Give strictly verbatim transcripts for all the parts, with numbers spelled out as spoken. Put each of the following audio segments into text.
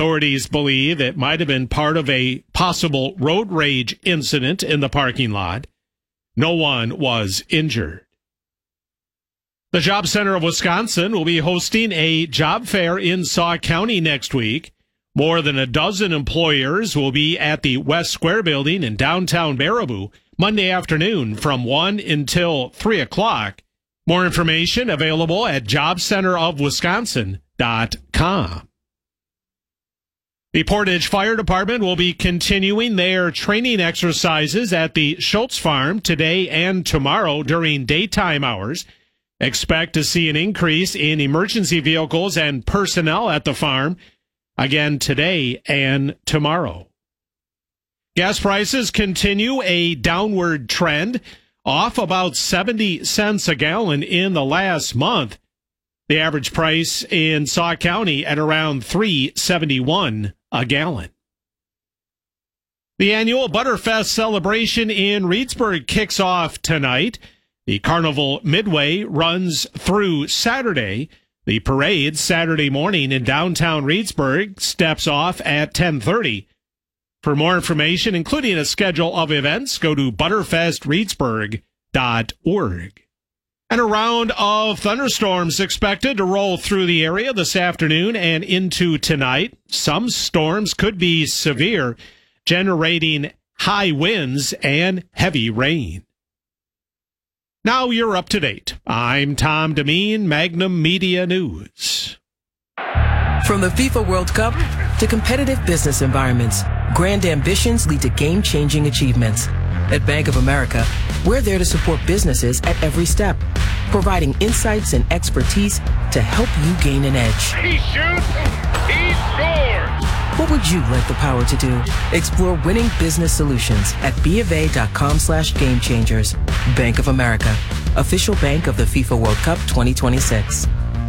Authorities believe it might have been part of a possible road rage incident in the parking lot. No one was injured. The Job Center of Wisconsin will be hosting a job fair in Sauk County next week. More than a dozen employers will be at the West Square building in downtown Baraboo Monday afternoon from one until three o'clock. More information available at job center of wisconsin dot com. The Portage Fire Department will be continuing their training exercises at the Schultz Farm today and tomorrow during daytime hours. Expect to see an increase in emergency vehicles and personnel at the farm again today and tomorrow. Gas prices continue a downward trend, off about seventy cents a gallon in the last month. The average price in Sauk County at around three seventy-one a gallon. The annual Butterfest celebration in Reedsburg kicks off tonight. The Carnival Midway runs through Saturday. The parade Saturday morning in downtown Reedsburg steps off at ten thirty. For more information, including a schedule of events, go to butterfest reedsburg dot org. And a round of thunderstorms expected to roll through the area this afternoon and into tonight. Some storms could be severe, generating high winds and heavy rain. Now you're up to date. I'm Tom Demeen, Magnum Media News. From the FIFA World Cup to competitive business environments, grand ambitions lead to game-changing achievements. At Bank of America, we're there to support businesses at every step, providing insights and expertise to help you gain an edge. He shoots, he scores! What would you like the power to do? Explore winning business solutions at bofa.com slash game changers. Bank of America, official bank of the FIFA World Cup twenty twenty-six.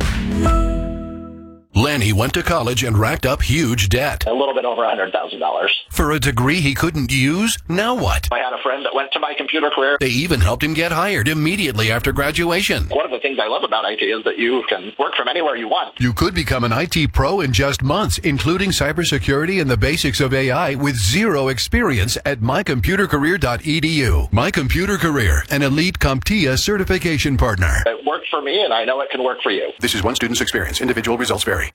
Lanny went to college and racked up huge debt. A little bit over one hundred thousand dollars. For a degree he couldn't use? Now what? I had a friend that went to My Computer Career. They even helped him get hired immediately after graduation. One of the things I love about I T is that you can work from anywhere you want. You could become an I T pro in just months, including cybersecurity and the basics of A I with zero experience at my computer career dot e d u. My Computer Career, an elite CompTIA certification partner. It worked for me, and I know it can work for you. This is one student's experience. Individual results vary.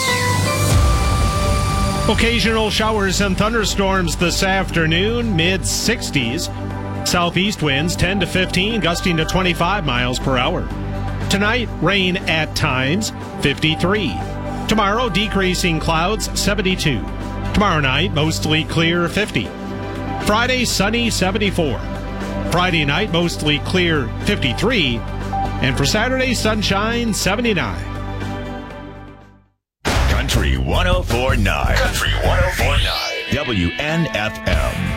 Occasional showers and thunderstorms this afternoon, mid sixties. Southeast winds ten to fifteen, gusting to twenty-five miles per hour. Tonight, rain at times, fifty-three. Tomorrow, decreasing clouds, seventy-two. Tomorrow night, mostly clear, fifty. Friday, sunny, seventy-four. Friday night, mostly clear, fifty-three. And for Saturday, sunshine, seventy-nine. Country one oh four point nine. Country one oh four point nine. W N F M.